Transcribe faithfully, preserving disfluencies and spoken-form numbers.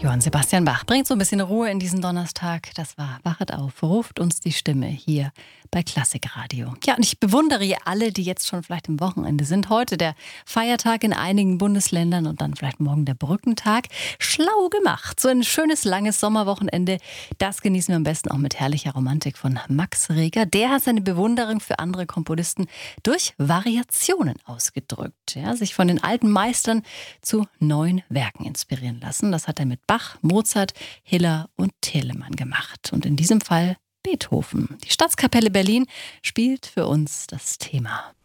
Johann Sebastian Bach bringt so ein bisschen Ruhe in diesen Donnerstag. Das war Wachet auf, ruft uns die Stimme hier bei Klassikradio. Ja, und ich bewundere alle, die jetzt schon vielleicht am Wochenende sind. Heute der Feiertag in einigen Bundesländern und dann vielleicht morgen der Brückentag. Schlau gemacht. So ein schönes, langes Sommerwochenende. Das genießen wir am besten auch mit herrlicher Romantik von Max Reger. Der hat seine Bewunderung für andere Komponisten durch Variationen ausgedrückt. Ja, sich von den alten Meistern zu neuen Werken inspirieren lassen. Das hat er mit Bach, Mozart, Hiller und Telemann gemacht. Und in diesem Fall Beethoven. Die Staatskapelle Berlin spielt für uns das Thema.